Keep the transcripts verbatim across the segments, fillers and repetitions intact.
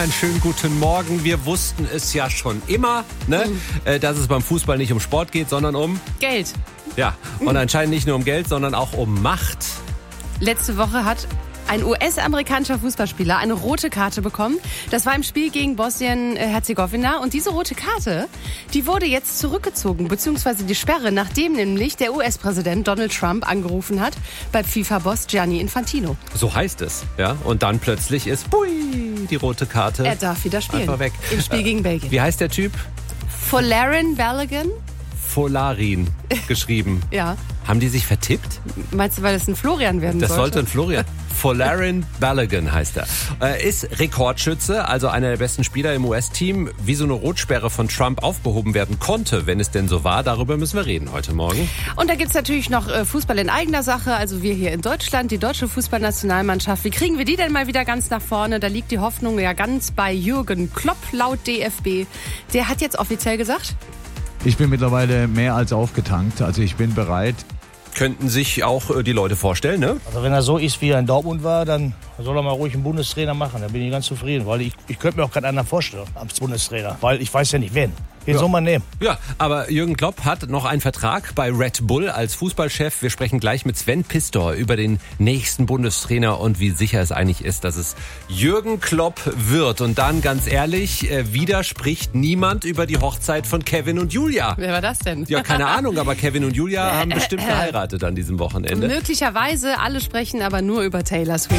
Einen schönen guten Morgen. Wir wussten es ja schon immer, ne? mhm. dass es beim Fußball nicht um Sport geht, sondern um Geld. Ja, und anscheinend nicht nur um Geld, sondern auch um Macht. Letzte Woche hat ein U S-amerikanischer Fußballspieler eine rote Karte bekommen. Das war im Spiel gegen Bosnien-Herzegowina. Und diese rote Karte, die wurde jetzt zurückgezogen, beziehungsweise die Sperre, nachdem nämlich der U S-Präsident Donald Trump angerufen hat bei FIFA-Boss Gianni Infantino. So heißt es, ja. Und dann plötzlich ist, bui, die rote Karte. Er darf wieder spielen. Einfach weg. Im Spiel gegen Belgien. Wie heißt der Typ? Folarin Balogun. Folarin geschrieben. Ja. Haben die sich vertippt? Meinst du, weil es ein Florian werden das sollte? Das sollte ein Florian. Folarin Balogun heißt er. Er ist Rekordschütze, also einer der besten Spieler im U S-Team. Wie so eine Rotsperre von Trump aufgehoben werden konnte, wenn es denn so war, darüber müssen wir reden heute Morgen. Und da gibt's natürlich noch Fußball in eigener Sache. Also wir hier in Deutschland, die deutsche Fußballnationalmannschaft. Wie kriegen wir die denn mal wieder ganz nach vorne? Da liegt die Hoffnung ja ganz bei Jürgen Klopp laut D F B. Der hat jetzt offiziell gesagt: Ich bin mittlerweile mehr als aufgetankt, also ich bin bereit. Könnten sich auch die Leute vorstellen, ne? Also wenn er so ist, wie er in Dortmund war, dann soll er mal ruhig einen Bundestrainer machen. Da bin ich ganz zufrieden, weil ich, ich könnte mir auch keinen anderen vorstellen als Bundestrainer, weil ich weiß ja nicht, wen. Wen ja. soll man nehmen? Ja, aber Jürgen Klopp hat noch einen Vertrag bei Red Bull als Fußballchef. Wir sprechen gleich mit Sven Pistor über den nächsten Bundestrainer und wie sicher es eigentlich ist, dass es Jürgen Klopp wird. Und dann, ganz ehrlich, wieder spricht niemand über die Hochzeit von Kevin und Julia. Wer war das denn? Ja, keine Ahnung, aber Kevin und Julia haben bestimmt geheiratet an diesem Wochenende. Möglicherweise, alle sprechen aber nur über Taylor Swift.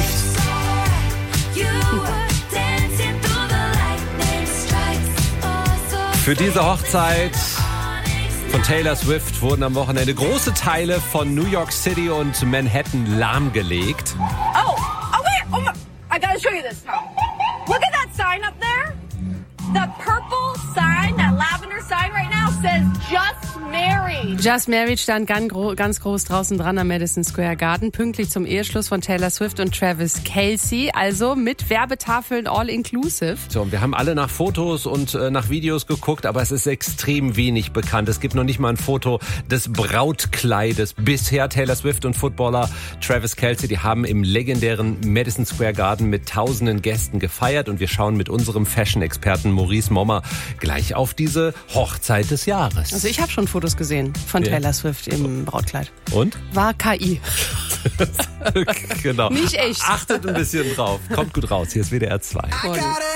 Für diese Hochzeit von Taylor Swift wurden am Wochenende große Teile von New York City und Manhattan lahmgelegt. Oh, oh wait, oh my, I gotta show you this. Look at that sign up there. The purple sign, that lavender sign right now says Just Married. Just Married stand ganz, gro- ganz groß draußen dran am Madison Square Garden, pünktlich zum Eheschluss von Taylor Swift und Travis Kelce, also mit Werbetafeln all inclusive. So, wir haben alle nach Fotos und äh, nach Videos geguckt, aber es ist extrem wenig bekannt. Es gibt noch nicht mal ein Foto des Brautkleides. Bisher Taylor Swift und Footballer Travis Kelce, die haben im legendären Madison Square Garden mit tausenden Gästen gefeiert und wir schauen mit unserem Fashion-Experten Maurice Mommer gleich auf diese Hochzeit des Jahres. Also ich habe schon Fotos gesehen von ja. Taylor Swift im Brautkleid. Und? War K I. Genau. Nicht echt. Achtet ein bisschen drauf. Kommt gut raus. Hier ist W D R zwei.